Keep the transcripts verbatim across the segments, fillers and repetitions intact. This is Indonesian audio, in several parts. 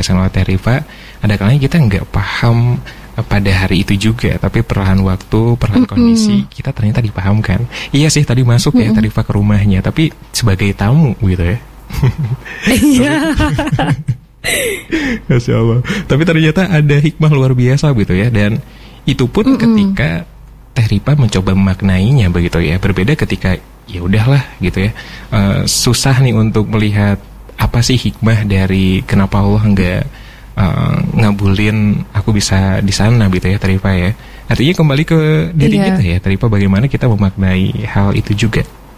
disampaikan oleh Teh Rifa, ada kalanya kita nggak paham pada hari itu juga, tapi perlahan waktu, perlahan mm-hmm. kondisi kita ternyata dipahamkan. Iya sih, tadi masuk mm-hmm. ya Teh Rifa ke rumahnya, tapi sebagai tamu gitu ya. Iya. Masya Allah. Tapi ternyata ada hikmah luar biasa gitu ya, dan itu pun mm-hmm. ketika Teh Rifa mencoba memaknainya begitu ya. Berbeda ketika ya udahlah gitu ya. Uh, susah nih untuk melihat apa sih hikmah dari kenapa Allah enggak Uh, ngabulin aku bisa di sana gitu ya Teh Rifa ya. Artinya kembali ke diri iya. kita ya Teh Rifa, bagaimana kita memaknai hal itu juga.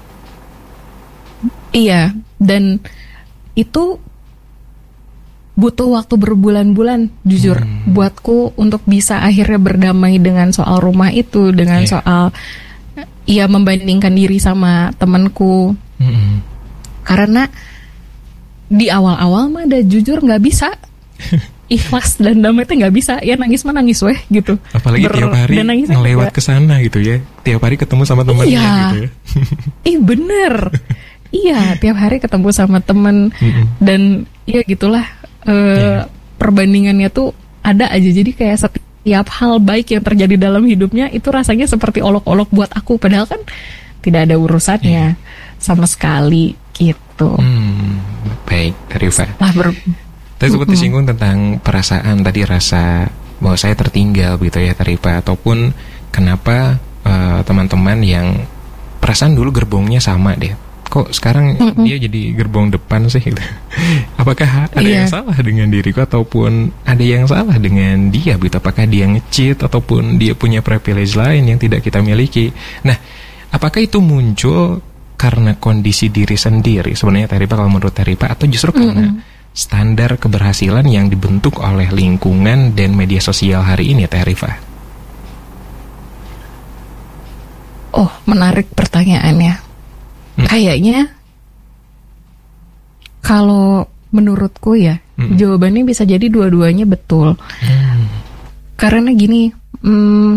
Iya, dan itu butuh waktu berbulan-bulan jujur hmm. buatku untuk bisa akhirnya berdamai dengan soal rumah itu, dengan yeah. soal ya membandingkan diri sama temanku. Hmm. Karena di awal-awal mah ada jujur nggak bisa. Ikhlas dan damai itu nggak bisa, ya nangis mah nangis weh gitu. Apalagi Ber- tiap hari ngelewat ke sana gitu ya, tiap hari ketemu sama temannya iya. gitu ya. Ih bener, iya tiap hari ketemu sama teman mm-hmm. dan ya gitulah uh, yeah. perbandingannya tuh ada aja. Jadi kayak setiap hal baik yang terjadi dalam hidupnya itu rasanya seperti olok-olok buat aku, padahal kan tidak ada urusannya yeah. sama sekali gitu. Hmm, baik, Teh Rifa. Lah ber Tadi sempat disinggung tentang perasaan tadi, rasa bahwa saya tertinggal gitu ya Teh Rifa, ataupun kenapa uh, teman-teman yang perasaan dulu gerbongnya sama deh, kok sekarang mm-hmm. dia jadi gerbong depan sih gitu. Apakah ada yeah. yang salah dengan diriku ataupun ada yang salah dengan dia gitu? Apakah dia nge-cheat ataupun dia punya privilege lain yang tidak kita miliki? Nah, apakah itu muncul karena kondisi diri sendiri sebenarnya Teh Rifa, kalau menurut Teh Rifa, atau justru karena mm-hmm. standar keberhasilan yang dibentuk oleh lingkungan dan media sosial hari ini, Teh Rifa? Oh, menarik pertanyaannya. Hmm. Kayaknya kalau menurutku ya, hmm. jawabannya bisa jadi dua-duanya betul. Hmm. Karena gini, hmm,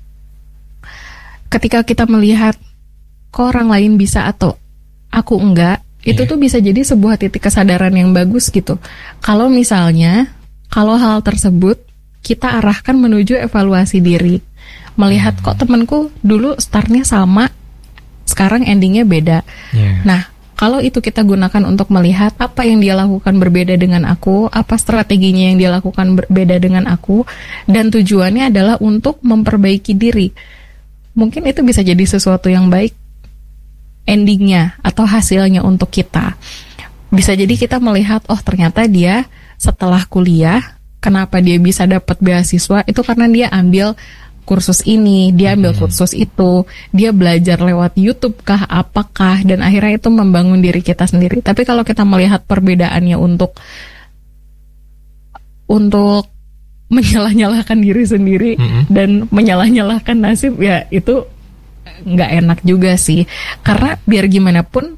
ketika kita melihat kok orang lain bisa atau aku enggak, itu yeah. tuh bisa jadi sebuah titik kesadaran yang bagus gitu. Kalau misalnya, kalau hal tersebut kita arahkan menuju evaluasi diri, melihat hmm. kok temanku dulu startnya sama, sekarang endingnya beda. Yeah. Nah, kalau itu kita gunakan untuk melihat apa yang dia lakukan berbeda dengan aku, apa strateginya yang dia lakukan berbeda dengan aku, dan tujuannya adalah untuk memperbaiki diri, mungkin itu bisa jadi sesuatu yang baik endingnya atau hasilnya untuk kita. Bisa jadi kita melihat, oh ternyata dia setelah kuliah, kenapa dia bisa dapat beasiswa, itu karena dia ambil kursus ini, dia ambil hmm. kursus itu, dia belajar lewat YouTube kah, apakah, dan akhirnya itu membangun diri kita sendiri. Tapi kalau kita melihat perbedaannya untuk untuk menyalah-nyalahkan diri sendiri hmm. dan menyalah-nyalahkan nasib, ya itu nggak enak juga sih. Karena biar gimana pun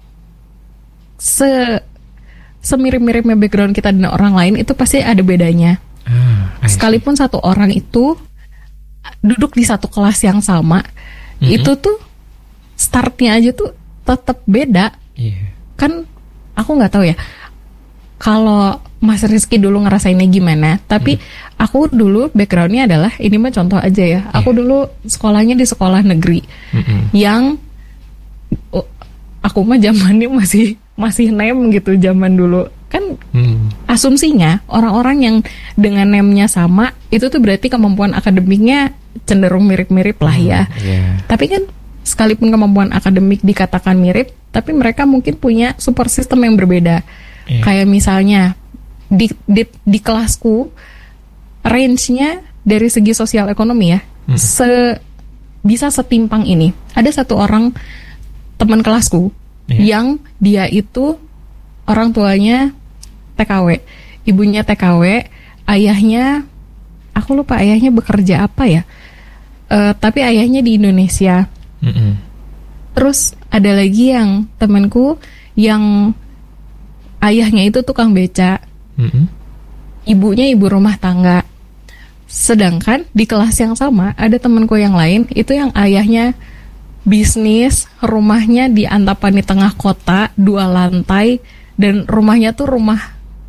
se semirip-miripnya background kita dengan orang lain itu pasti ada bedanya. Ah, sekalipun satu orang itu duduk di satu kelas yang sama, mm-hmm. itu tuh startnya aja tuh tetap beda. Yeah. Kan aku nggak tahu ya kalau Mas Rizky dulu ngerasainnya gimana, tapi mm. aku dulu backgroundnya adalah, ini mah contoh aja ya, aku yeah. dulu sekolahnya di sekolah negeri, mm-hmm. yang oh, aku mah zamannya masih masih nem gitu zaman dulu kan. mm. Asumsinya orang-orang yang dengan nemnya sama itu tuh berarti kemampuan akademiknya cenderung mirip-mirip lah ya. mm, yeah. Tapi kan sekalipun kemampuan akademik dikatakan mirip, tapi mereka mungkin punya support system yang berbeda. yeah. Kayak misalnya di, di di kelasku range-nya dari segi sosial ekonomi ya, hmm. se bisa setimpang ini. Ada satu orang teman kelasku yeah. yang dia itu orang tuanya T K W, ibunya T K W, ayahnya aku lupa ayahnya bekerja apa ya, uh, tapi ayahnya di Indonesia. Mm-hmm. Terus ada lagi yang temanku yang ayahnya itu tukang beca. Mm-hmm. Ibunya ibu rumah tangga. Sedangkan di kelas yang sama ada temanku yang lain itu yang ayahnya bisnis, rumahnya di Antapani tengah kota, dua lantai, dan rumahnya tuh rumah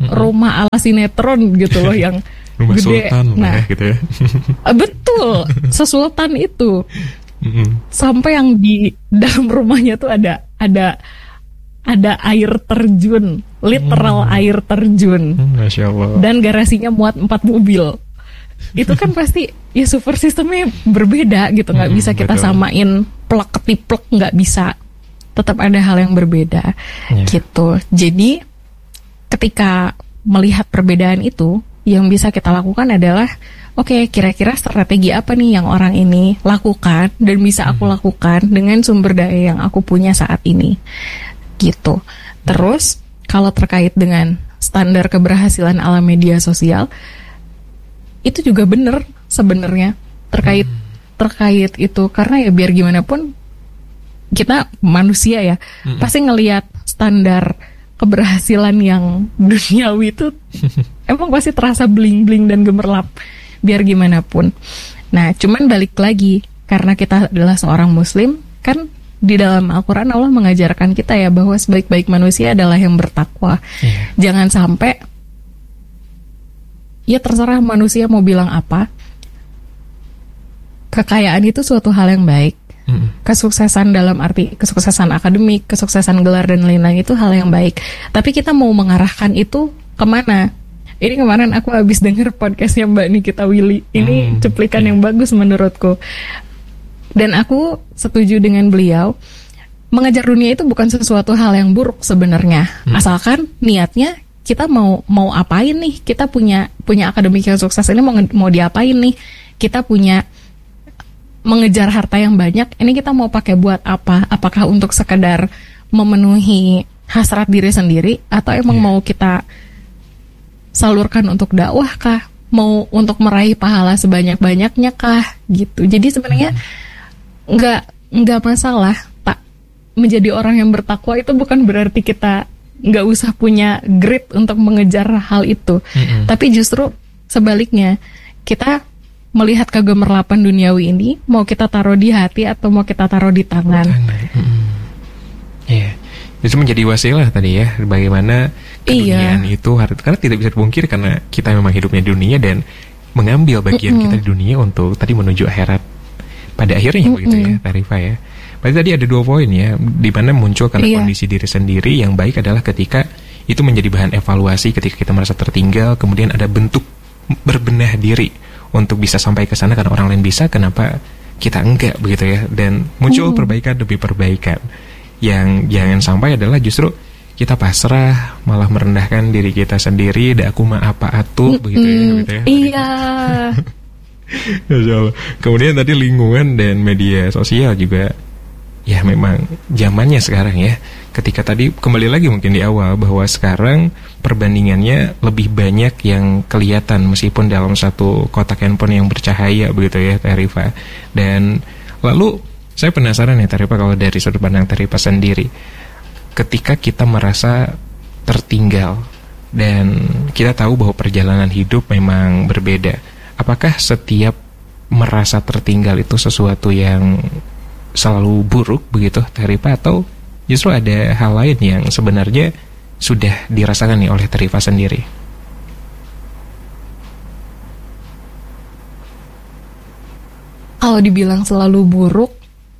mm-hmm. rumah ala sinetron gitu loh yang rumah gede. Sultan nah, ya, gitu ya. Betul, sesultan itu. Mm-hmm. Sampai yang di dalam rumahnya tuh ada ada ada air terjun, literal mm. air terjun. Masya Allah. Dan garasinya muat empat mobil. Itu kan pasti ya super sistemnya berbeda gitu, nggak mm, bisa kita betul. Samain plek ketiplek, nggak bisa. Tetap ada hal yang berbeda, yeah. gitu. Jadi ketika melihat perbedaan itu, yang bisa kita lakukan adalah, oke, okay, kira-kira strategi apa nih yang orang ini lakukan dan bisa aku hmm. lakukan dengan sumber daya yang aku punya saat ini, gitu. Terus kalau terkait dengan standar keberhasilan ala media sosial, itu juga benar sebenarnya terkait hmm. terkait itu, karena ya biar gimana pun kita manusia ya, hmm. pasti ngelihat standar keberhasilan yang duniawi itu emang pasti terasa bling-bling dan gemerlap biar gimana pun. Nah, cuman balik lagi, karena kita adalah seorang muslim, kan di dalam Al-Quran Allah mengajarkan kita ya bahwa sebaik-baik manusia adalah yang bertakwa. Yeah. Jangan sampai ya terserah manusia mau bilang apa, kekayaan itu suatu hal yang baik. Mm. Kesuksesan dalam arti kesuksesan akademik, kesuksesan gelar dan lain-lain itu hal yang baik. Tapi kita mau mengarahkan itu kemana? Ini kemarin aku habis denger podcastnya Mbak Nikita Willy. Ini mm. cuplikan yang bagus menurutku. Dan aku setuju dengan beliau. Mengejar dunia itu bukan sesuatu hal yang buruk sebenarnya. Mm. Asalkan niatnya kita mau mau apain nih? Kita punya punya akademik yang sukses ini mau mau diapain nih? Kita punya mengejar harta yang banyak, ini kita mau pakai buat apa? Apakah untuk sekedar memenuhi hasrat diri sendiri, atau emang yeah. mau kita salurkan untuk dakwah kah? Mau untuk meraih pahala sebanyak-banyaknya kah? Gitu. Jadi sebenarnya hmm. nggak nggak masalah. Tak menjadi orang yang bertakwa itu bukan berarti kita nggak usah punya grit untuk mengejar hal itu. Hmm. Tapi justru sebaliknya, kita melihat kegemerlapan duniawi ini, mau kita taruh di hati atau mau kita taruh di tangan. Hmm. Iya, itu menjadi wasilah tadi ya, bagaimana keduniaan iya. itu, karena tidak bisa dipungkiri karena kita memang hidupnya di dunia dan mengambil bagian mm-mm. kita di dunia untuk tadi menuju akhirat pada akhirnya. Mm-mm. begitu ya, Tarifah ya. Berarti tadi ada dua poin ya, di mana muncul karena iya. kondisi diri sendiri. Yang baik adalah ketika itu menjadi bahan evaluasi ketika kita merasa tertinggal, kemudian ada bentuk berbenah diri untuk bisa sampai ke sana karena orang lain bisa, kenapa kita enggak begitu ya? Dan muncul hmm. perbaikan demi perbaikan. Yang jangan sampai adalah justru kita pasrah, malah merendahkan diri kita sendiri, dak aku mah apa atuh hmm. begitu ya, begitu ya. Iya. Kemudian tadi lingkungan dan media sosial juga ya memang zamannya sekarang ya. Ketika tadi kembali lagi mungkin di awal bahwa sekarang perbandingannya lebih banyak yang kelihatan meskipun dalam satu kotak handphone yang bercahaya begitu ya, Tarifah. Dan lalu saya penasaran ya Tarifah, kalau dari sudut pandang Tarifah sendiri, ketika kita merasa tertinggal dan kita tahu bahwa perjalanan hidup memang berbeda, apakah setiap merasa tertinggal itu sesuatu yang selalu buruk begitu Tarifah, atau justru ada hal lain yang sebenarnya sudah dirasakan nih oleh Tarifah sendiri? Kalau dibilang selalu buruk,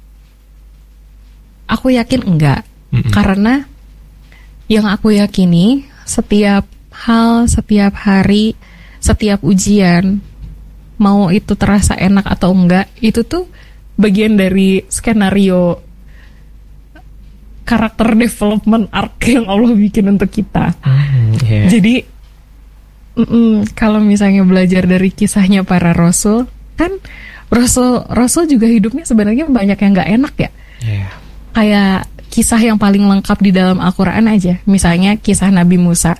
aku yakin enggak. Mm-mm. Karena yang aku yakini, setiap hal, setiap hari, setiap ujian, mau itu terasa enak atau enggak, itu tuh bagian dari skenario karakter development arc yang Allah bikin untuk kita. Mm, yeah. Jadi kalau misalnya belajar dari kisahnya para rasul, kan rasul rasul juga hidupnya sebenarnya banyak yang nggak enak ya. Yeah. Kayak kisah yang paling lengkap di dalam Al-Quran aja, misalnya kisah Nabi Musa.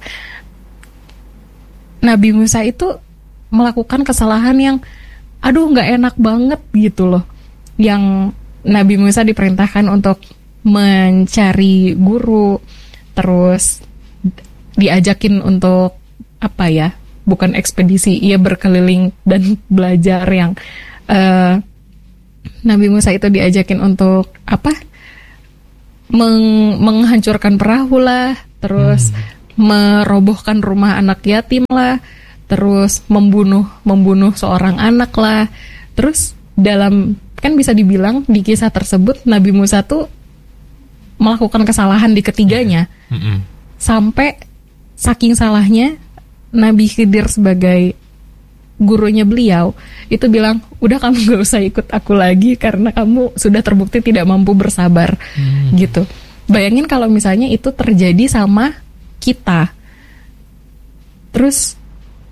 Nabi Musa itu melakukan kesalahan yang aduh nggak enak banget gitu loh. Yang Nabi Musa diperintahkan untuk mencari guru, terus diajakin untuk apa ya, bukan ekspedisi, ia berkeliling dan belajar. Yang uh, Nabi Musa itu diajakin untuk apa, Meng- menghancurkan perahu lah, terus hmm. merobohkan rumah anak yatim lah, terus membunuh membunuh seorang anak lah. Terus dalam, kan bisa dibilang di kisah tersebut Nabi Musa tuh melakukan kesalahan di ketiganya. Mm-hmm. Sampai saking salahnya Nabi Khidir sebagai gurunya beliau itu bilang, udah kamu gak usah ikut aku lagi karena kamu sudah terbukti tidak mampu bersabar. Hmm. Gitu. Bayangin kalau misalnya itu terjadi sama kita, terus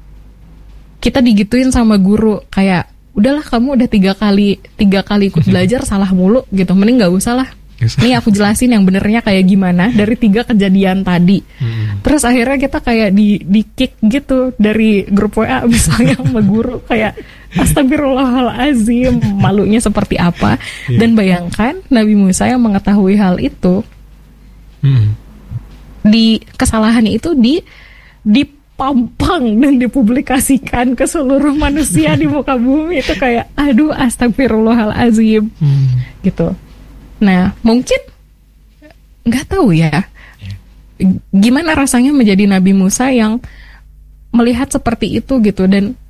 kita digituin sama guru kayak, udahlah kamu udah tiga kali tiga kali ikut belajar salah mulu gitu, mending gak usah lah. Nih aku jelasin yang benernya kayak gimana dari tiga kejadian tadi. Hmm. Terus akhirnya kita kayak di di kick gitu dari grup W A misalnya sama guru kayak astagfirullahalazim, malunya seperti apa. Yeah. Dan bayangkan Nabi Musa yang mengetahui hal itu, hmm. di kesalahan itu di dipampang dan dipublikasikan ke seluruh manusia di muka bumi, itu kayak aduh astagfirullahalazim. Hmm. Gitu. Nah, mungkin nggak tahu ya, gimana rasanya menjadi Nabi Musa yang melihat seperti itu gitu, dan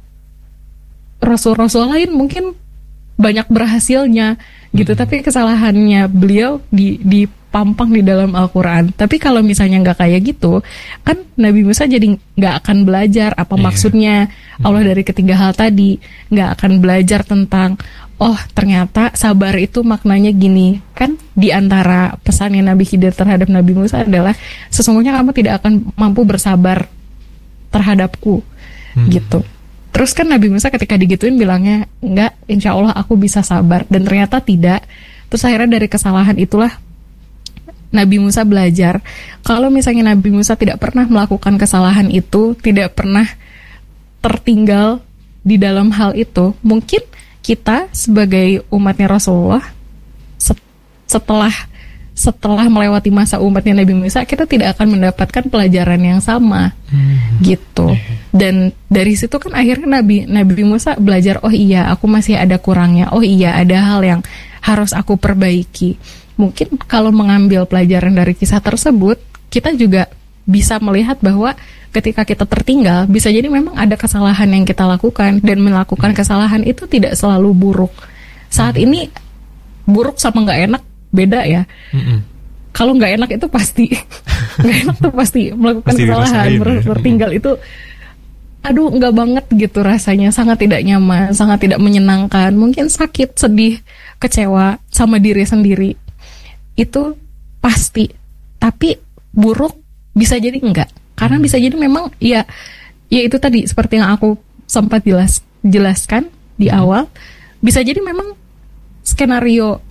rasul-rasul lain mungkin banyak berhasilnya gitu, mm-hmm. tapi kesalahannya beliau di dipampang di dalam Al-Quran. Tapi kalau misalnya nggak kayak gitu, kan Nabi Musa jadi nggak akan belajar apa yeah. maksudnya Allah dari ketiga hal tadi, nggak akan belajar tentang oh ternyata sabar itu maknanya gini. Kan di antara pesannya Nabi Khidir terhadap Nabi Musa adalah sesungguhnya kamu tidak akan mampu bersabar terhadapku. Hmm. Gitu. Terus kan Nabi Musa ketika digituin bilangnya, enggak, insya Allah aku bisa sabar. Dan ternyata tidak. Terus akhirnya dari kesalahan itulah Nabi Musa belajar. Kalau misalnya Nabi Musa tidak pernah melakukan kesalahan itu, tidak pernah tertinggal di dalam hal itu, mungkin kita sebagai umatnya Rasulullah setelah setelah melewati masa umatnya Nabi Musa, kita tidak akan mendapatkan pelajaran yang sama. hmm. Gitu. Dan dari situ kan akhirnya Nabi Nabi Musa belajar, oh iya aku masih ada kurangnya, oh iya ada hal yang harus aku perbaiki. Mungkin kalau mengambil pelajaran dari kisah tersebut, kita juga bisa melihat bahwa ketika kita tertinggal, bisa jadi memang ada kesalahan yang kita lakukan, dan melakukan kesalahan itu tidak selalu buruk. Saat ini buruk sama nggak enak beda ya. Mm-hmm. Kalau nggak enak itu pasti nggak enak tuh pasti melakukan pasti kesalahan, ber- bertinggal itu, aduh nggak banget gitu rasanya, sangat tidak nyaman, sangat tidak menyenangkan, mungkin sakit, sedih, kecewa sama diri sendiri, itu pasti. Tapi buruk bisa jadi enggak. Karena bisa jadi memang ya ya itu tadi seperti yang aku sempat jelas jelaskan di awal, bisa jadi memang skenario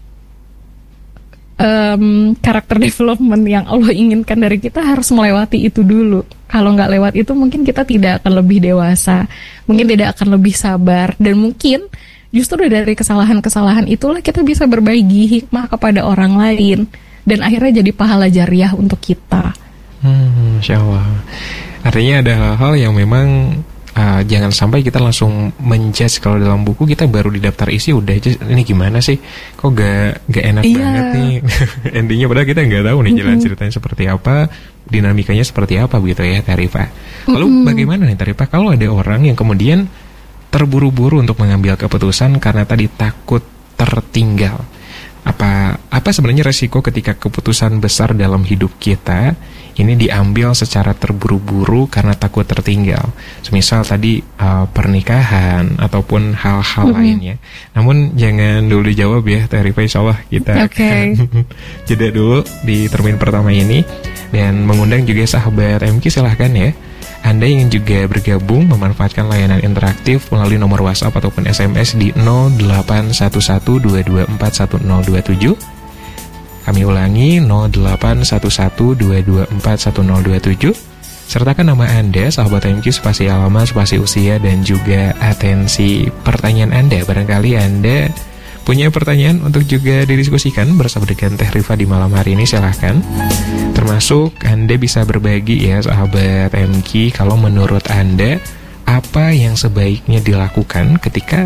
um, karakter development yang Allah inginkan dari kita harus melewati itu dulu. Kalau nggak lewat itu mungkin kita tidak akan lebih dewasa, mungkin tidak akan lebih sabar, dan mungkin justru dari kesalahan-kesalahan itulah kita bisa berbagi hikmah kepada orang lain, dan akhirnya jadi pahala jariah untuk kita. Hmm, Masya Allah. Artinya ada hal-hal yang memang uh, jangan sampai kita langsung menjudge. Kalau dalam buku kita baru di daftar isi udah aja, ini gimana sih? Kok gak, gak enak yeah. banget nih endingnya, padahal kita gak tahu nih jalan mm-hmm. ceritanya seperti apa, dinamikanya seperti apa begitu ya Tarifah. Lalu mm-hmm. bagaimana nih Tarifah kalau ada orang yang kemudian terburu-buru untuk mengambil keputusan karena tadi takut tertinggal? Apa apa sebenarnya resiko ketika keputusan besar dalam hidup kita ini diambil secara terburu-buru karena takut tertinggal? Semisal tadi uh, pernikahan ataupun hal-hal mm-hmm. lainnya. Namun jangan dulu dijawab ya Tarifah, insyaallah kita okay. akan jeda dulu di termin pertama ini, dan mengundang juga sahabat M Q, silahkan ya. Anda ingin juga bergabung memanfaatkan layanan interaktif melalui nomor WhatsApp ataupun S M S di nol delapan satu satu dua dua empat satu nol dua tujuh. Kami ulangi nol delapan satu satu dua dua empat satu nol dua tujuh. Sertakan nama Anda, sahabat M Q, spasi alamat, spasi usia, dan juga atensi pertanyaan Anda. Barangkali Anda punya pertanyaan untuk juga didiskusikan bersama dengan Teh Rifa di malam hari ini, silahkan. Termasuk Anda bisa berbagi ya sahabat M Q, kalau menurut Anda apa yang sebaiknya dilakukan ketika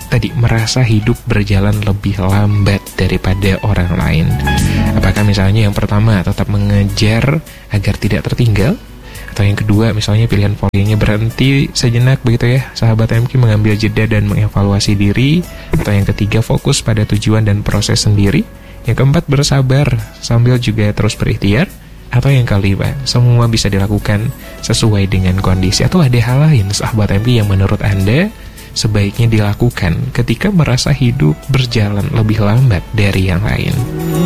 tadi merasa hidup berjalan lebih lambat daripada orang lain? Apakah misalnya yang pertama tetap mengejar agar tidak tertinggal? Atau yang kedua misalnya pilihan poliganya berhenti sejenak begitu ya, sahabat M Q, mengambil jeda dan mengevaluasi diri? Atau yang ketiga fokus pada tujuan dan proses sendiri? Yang keempat bersabar sambil juga terus berikhtiar? Atau yang kelima, semua bisa dilakukan sesuai dengan kondisi? Atau ada hal lain sahabat M Q yang menurut Anda sebaiknya dilakukan ketika merasa hidup berjalan lebih lambat dari yang lain?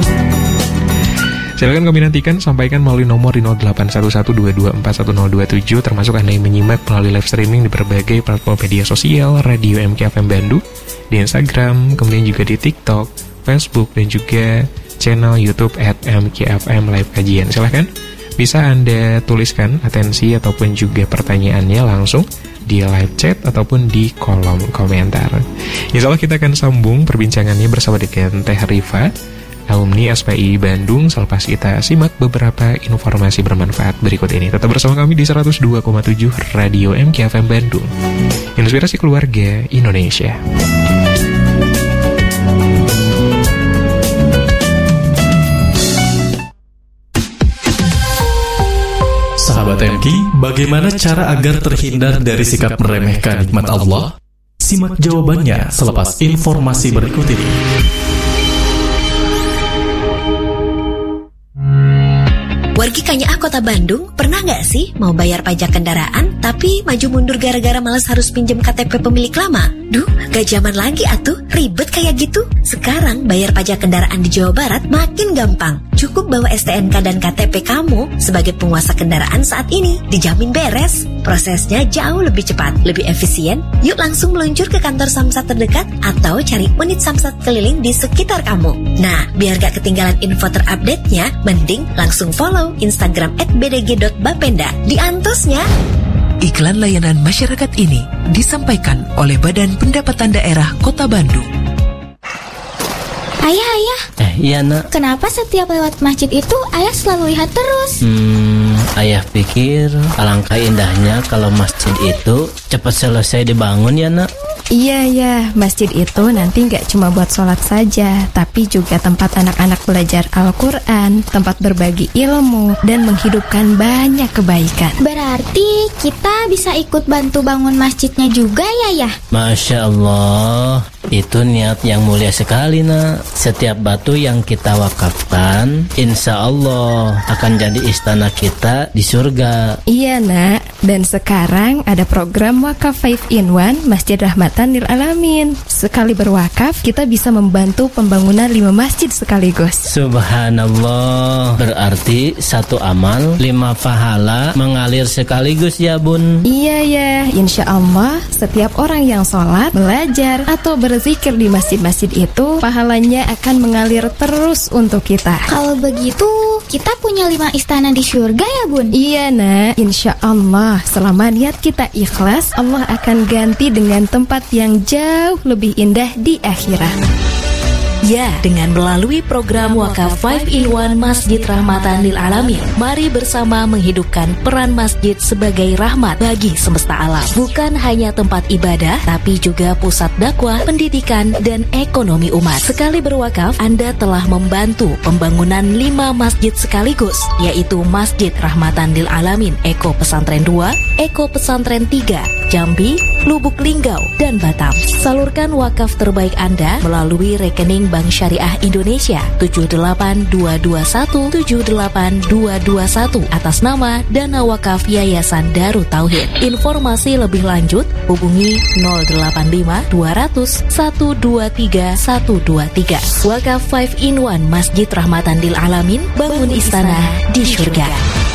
Silakan kami nantikan, sampaikan melalui nomor di nol delapan satu satu dua dua empat satu nol dua tujuh, termasuk Anda yang menyimak melalui live streaming di berbagai platform media sosial Radio M K F M Bandung, di Instagram, kemudian juga di TikTok, Facebook, dan juga channel YouTube at M K F M Live Kajian. Silahkan, bisa Anda tuliskan atensi ataupun juga pertanyaannya langsung di live chat ataupun di kolom komentar. Insya Allah kita akan sambung perbincangannya bersama dengan Teh Rifa, alumni S P I Bandung, selepas kita simak beberapa informasi bermanfaat berikut ini. Tetap bersama kami di seratus dua koma tujuh Radio M K F M Bandung, inspirasi keluarga Indonesia. Sahabat M K, bagaimana cara agar terhindar dari sikap meremehkan nikmat Allah? Simak jawabannya selepas informasi berikut ini. Wargi Kanyaah Kota Bandung, pernah nggak sih mau bayar pajak kendaraan tapi maju mundur gara-gara malas harus pinjam K T P pemilik lama? Duh, gak zaman lagi atuh, ribet kayak gitu. Sekarang bayar pajak kendaraan di Jawa Barat makin gampang. Cukup bawa S T N K dan K T P kamu sebagai penguasa kendaraan saat ini, dijamin beres. Prosesnya jauh lebih cepat, lebih efisien. Yuk langsung meluncur ke kantor Samsat terdekat atau cari unit Samsat keliling di sekitar kamu. Nah, biar gak ketinggalan info terupdate-nya, mending langsung follow Instagram at b d g dot bapenda. Diantosnya. Iklan layanan masyarakat ini disampaikan oleh Badan Pendapatan Daerah Kota Bandung. Ayah, ayah. Eh, iya nak. Kenapa setiap lewat masjid itu ayah selalu lihat terus? Hmm, ayah pikir alangkah indahnya kalau masjid itu cepat selesai dibangun ya nak. Iya ya, masjid itu nanti nggak cuma buat sholat saja, tapi juga tempat anak-anak belajar Al-Quran, tempat berbagi ilmu, dan menghidupkan banyak kebaikan. Berarti kita bisa ikut bantu bangun masjidnya juga ya ya? Masya Allah, itu niat yang mulia sekali nak. Setiap batu yang kita wakafkan, insya Allah akan jadi istana kita di surga. Iya nak, dan sekarang ada program Wakaf five in one Masjid Rahmatan Lil Alamin. Sekali berwakaf, kita bisa membantu pembangunan lima masjid sekaligus. Subhanallah, berarti satu amal lima pahala mengalir sekaligus ya bun. Iya ya, insya Allah setiap orang yang sholat, belajar, atau berzikir di masjid-masjid itu, pahalanya akan mengalir terus untuk kita. Kalau begitu, kita punya lima istana di surga ya bun? Iya nak, insya Allah selama niat kita ikhlas, Allah akan ganti dengan tempat yang jauh lebih indah di akhirat. Ya, dengan melalui program Wakaf five in one Masjid Rahmatan Lil Alamin, mari bersama menghidupkan peran masjid sebagai rahmat bagi semesta alam. Bukan hanya tempat ibadah, tapi juga pusat dakwah, pendidikan, dan ekonomi umat. Sekali berwakaf, Anda telah membantu pembangunan lima masjid sekaligus, yaitu Masjid Rahmatan Lil Alamin Eko Pesantren dua, Eko Pesantren tiga, Jambi, Lubuk Linggau, dan Batam. Salurkan wakaf terbaik Anda melalui rekening Bank Syariah Indonesia tujuh delapan dua dua satu tujuh delapan dua dua satu atas nama Dana Wakaf Yayasan Darut Tauhid. Informasi lebih lanjut hubungi nol delapan lima dua nol nol satu dua tiga satu dua tiga. Wakaf five in one Masjid Rahmatan Lil Alamin, bangun istana di surga.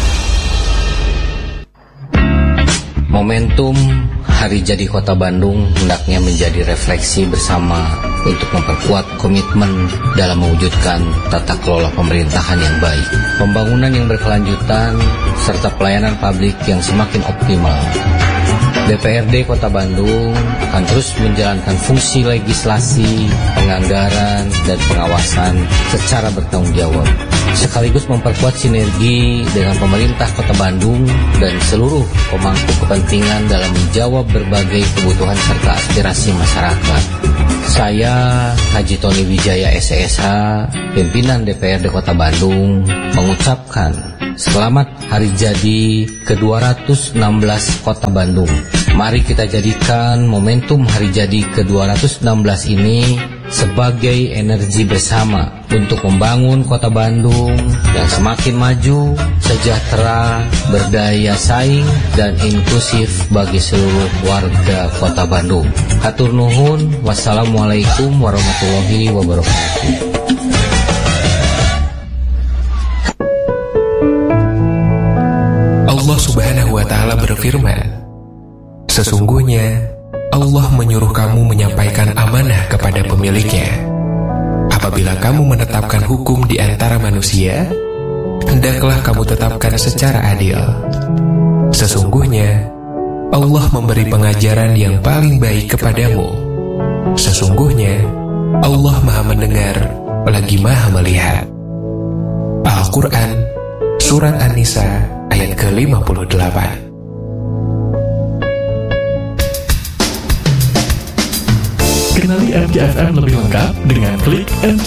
Momentum Hari Jadi Kota Bandung hendaknya menjadi refleksi bersama untuk memperkuat komitmen dalam mewujudkan tata kelola pemerintahan yang baik, pembangunan yang berkelanjutan, serta pelayanan publik yang semakin optimal. D P R D Kota Bandung akan terus menjalankan fungsi legislasi, penganggaran, dan pengawasan secara bertanggung jawab, sekaligus memperkuat sinergi dengan pemerintah Kota Bandung dan seluruh pemangku kepentingan dalam menjawab berbagai kebutuhan serta aspirasi masyarakat. Saya Haji Tony Wijaya S S H, pimpinan D P R D Kota Bandung, mengucapkan selamat hari jadi ke dua ratus enam belas Kota Bandung. Mari kita jadikan momentum hari jadi ke dua ratus enam belas ini sebagai energi bersama untuk membangun Kota Bandung yang semakin maju, sejahtera, berdaya saing, dan inklusif bagi seluruh warga Kota Bandung. Hatur nuhun, wassalamualaikum warahmatullahi wabarakatuh. Allah Subhanahu wa Ta'ala berfirman, sesungguhnya Allah menyuruh kamu menyampaikan amanah kepada pemiliknya. Apabila kamu menetapkan hukum di antara manusia, hendaklah kamu tetapkan secara adil. Sesungguhnya Allah memberi pengajaran yang paling baik kepadamu. Sesungguhnya Allah Maha Mendengar lagi Maha Melihat. Al-Quran Surat An-Nisa ayat ke lima puluh delapan. Kenali M K F M lebih lengkap dengan klik M K